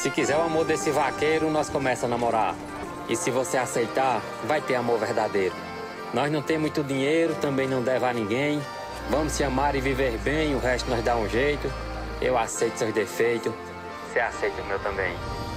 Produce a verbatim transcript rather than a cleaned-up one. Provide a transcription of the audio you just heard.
Se quiser o amor desse vaqueiro, nós começa a namorar. E se você aceitar, vai ter amor verdadeiro. Nós não temos muito dinheiro, também não deve a ninguém. Vamos se amar e viver bem, o resto nós dá um jeito. Eu aceito seus defeitos, você aceita o meu também.